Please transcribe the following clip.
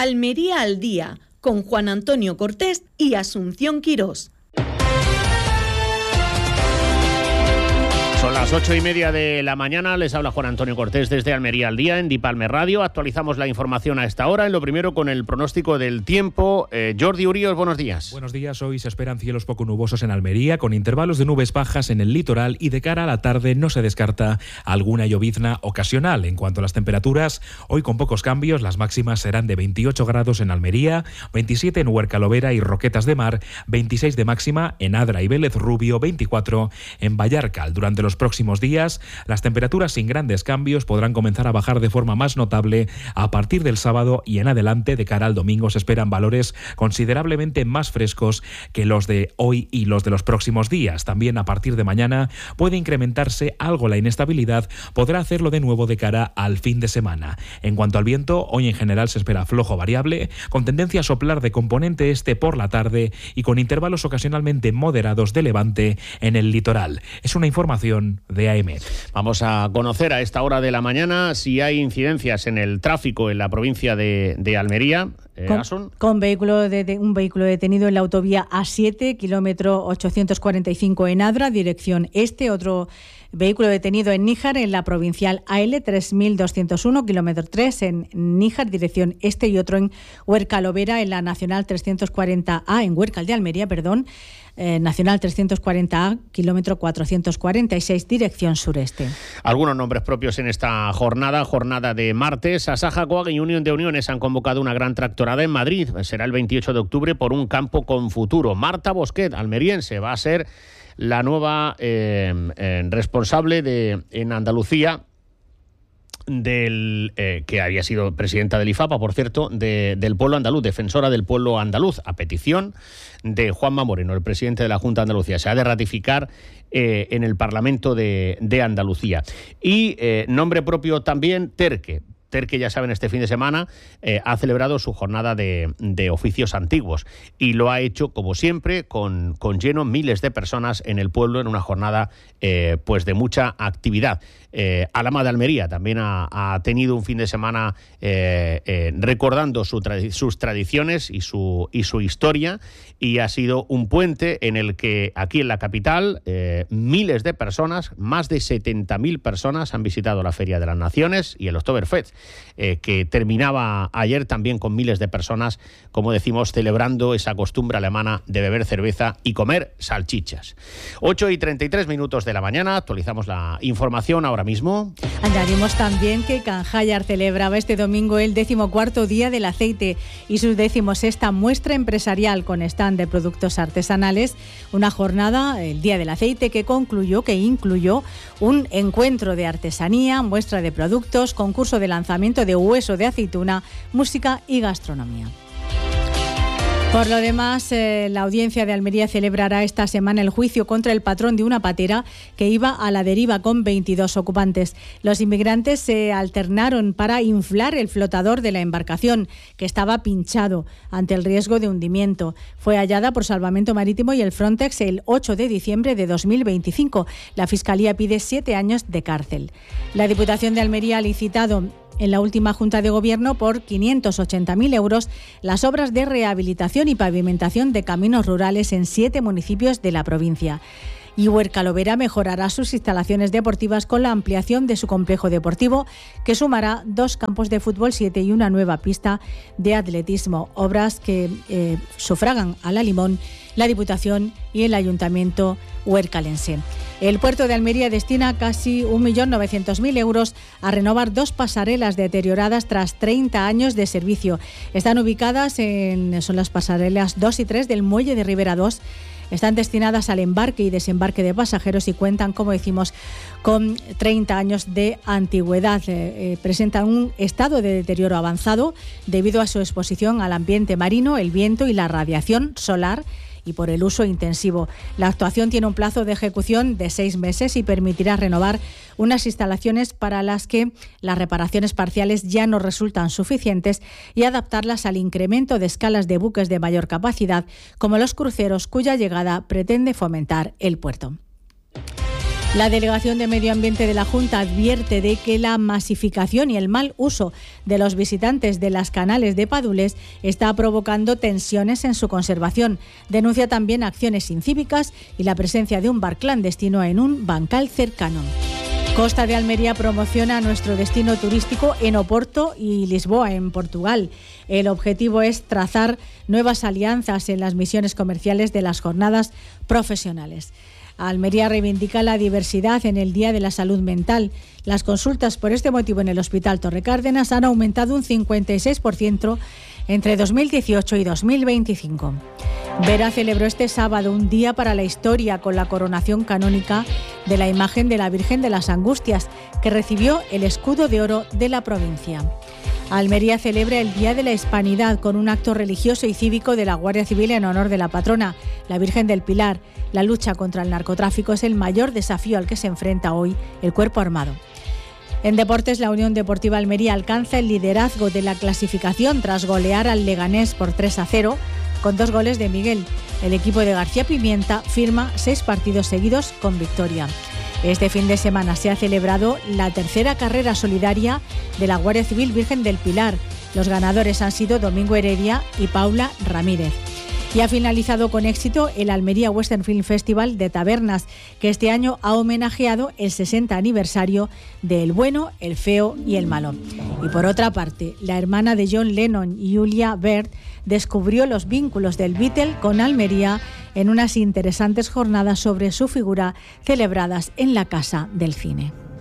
Almería al día, con Juan Antonio Cortés y Asunción Quirós. Son las 8:30 de la mañana, les habla Juan Antonio Cortés desde Almería al día en Dipalme Radio. Actualizamos la información a esta hora, en lo primero con el pronóstico del tiempo. Jordi Urios, buenos días. Buenos días, hoy se esperan cielos poco nubosos en Almería, con intervalos de nubes bajas en el litoral y de cara a la tarde no se descarta alguna llovizna ocasional. En cuanto a las temperaturas, hoy con pocos cambios, las máximas serán de 28 grados en Almería, 27 en Huercalovera y Roquetas de Mar, 26 de máxima en Adra y Vélez Rubio, 24 en Vallarcal. Durante los próximos días, las temperaturas sin grandes cambios podrán comenzar a bajar de forma más notable a partir del sábado y en adelante. De cara al domingo se esperan valores considerablemente más frescos que los de hoy y los de los próximos días. También a partir de mañana puede incrementarse algo la inestabilidad, podrá hacerlo de nuevo de cara al fin de semana. En cuanto al viento, hoy en general se espera flojo variable, con tendencia a soplar de componente este por la tarde y con intervalos ocasionalmente moderados de levante en el litoral. Es una información de AEMET. Vamos a conocer a esta hora de la mañana si hay incidencias en el tráfico en la provincia de Almería. Con un vehículo detenido en la autovía A7, kilómetro 845 en Adra, dirección este. Otro vehículo detenido en Níjar, en la provincial AL 3201, kilómetro 3 en Níjar, dirección este. Y otro en Huercalovera, en la nacional 340A, en Huércal de Almería, Nacional 340A, kilómetro 446, dirección sureste. Algunos nombres propios en esta jornada de martes. Asaja, Coag y Unión de Uniones han convocado una gran tractorada en Madrid. Será el 28 de octubre por un campo con futuro. Marta Bosquet, almeriense, va a ser la nueva responsable en Andalucía que había sido presidenta del IFAPA, por cierto, del pueblo andaluz, defensora del pueblo andaluz, a petición de Juanma Moreno, el presidente de la Junta de Andalucía. Se ha de ratificar en el Parlamento de Andalucía. Y nombre propio también, Terque, ya saben, este fin de semana ha celebrado su jornada de oficios antiguos y lo ha hecho, como siempre, con lleno, miles de personas en el pueblo, en una jornada pues de mucha actividad. Alhama de Almería también ha tenido un fin de semana recordando sus tradiciones y su historia, y ha sido un puente en el que aquí en la capital miles de personas, más de 70.000 personas han visitado la Feria de las Naciones y el Oktoberfest, que terminaba ayer también con miles de personas, como decimos, celebrando esa costumbre alemana de beber cerveza y comer salchichas. 8:33 de la mañana, actualizamos la información ahora mismo. Añadimos también que Canjayar celebraba este domingo el 14º Día del Aceite y su 16ª muestra empresarial con stand de productos artesanales, una jornada, el Día del Aceite, que incluyó un encuentro de artesanía, muestra de productos, concurso de lanzamiento de hueso de aceituna, música y gastronomía. Por lo demás, la audiencia de Almería celebrará esta semana el juicio contra el patrón de una patera que iba a la deriva con 22 ocupantes. Los inmigrantes se alternaron para inflar el flotador de la embarcación, que estaba pinchado ante el riesgo de hundimiento. Fue hallada por Salvamento Marítimo y el Frontex el 8 de diciembre de 2025. La Fiscalía pide 7 años de cárcel. La Diputación de Almería ha licitado en la última Junta de Gobierno por 580.000 euros las obras de rehabilitación y pavimentación de caminos rurales en 7 municipios de la provincia. Y Huercalovera mejorará sus instalaciones deportivas con la ampliación de su complejo deportivo, que sumará 2 campos de fútbol 7 y una nueva pista de atletismo. Obras que sufragan a La Limón, la Diputación y el Ayuntamiento huercalense. El puerto de Almería destina casi 1.900.000 euros a renovar 2 pasarelas deterioradas tras 30 años de servicio. Están ubicadas son las pasarelas 2 y 3 del muelle de Ribera 2. Están destinadas al embarque y desembarque de pasajeros y cuentan, como decimos, con 30 años de antigüedad. Presentan un estado de deterioro avanzado debido a su exposición al ambiente marino, el viento y la radiación solar, y por el uso intensivo. La actuación tiene un plazo de ejecución de 6 meses y permitirá renovar unas instalaciones para las que las reparaciones parciales ya no resultan suficientes y adaptarlas al incremento de escalas de buques de mayor capacidad, como los cruceros, cuya llegada pretende fomentar el puerto. La Delegación de Medio Ambiente de la Junta advierte de que la masificación y el mal uso de los visitantes de las canales de Padules está provocando tensiones en su conservación. Denuncia también acciones incívicas y la presencia de un bar clandestino en un bancal cercano. Costa de Almería promociona nuestro destino turístico en Oporto y Lisboa, en Portugal. El objetivo es trazar nuevas alianzas en las misiones comerciales de las jornadas profesionales. Almería reivindica la diversidad en el Día de la Salud Mental. Las consultas por este motivo en el Hospital Torre Cárdenas han aumentado un 56% entre 2018 y 2025. Vera celebró este sábado un día para la historia con la coronación canónica de la imagen de la Virgen de las Angustias, que recibió el escudo de oro de la provincia. Almería celebra el Día de la Hispanidad con un acto religioso y cívico de la Guardia Civil en honor de la patrona, la Virgen del Pilar. La lucha contra el narcotráfico es el mayor desafío al que se enfrenta hoy el Cuerpo Armado. En deportes, la Unión Deportiva Almería alcanza el liderazgo de la clasificación tras golear al Leganés por 3-0 con 2 goles de Miguel. El equipo de García Pimienta firma 6 partidos seguidos con victoria. Este fin de semana se ha celebrado la tercera carrera solidaria de la Guardia Civil Virgen del Pilar. Los ganadores han sido Domingo Heredia y Paula Ramírez. Y ha finalizado con éxito el Almería Western Film Festival de Tabernas, que este año ha homenajeado el 60 aniversario de El Bueno, el Feo y el Malo. Y por otra parte, la hermana de John Lennon, Julia Baird, descubrió los vínculos del Beatle con Almería en unas interesantes jornadas sobre su figura celebradas en la Casa del Cine.